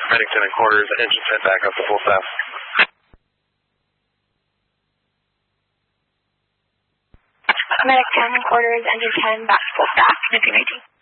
Medic 10 and quarters, engine 10 back up to full staff. Medic 10 and quarters, engine 10 back to full staff, 1919.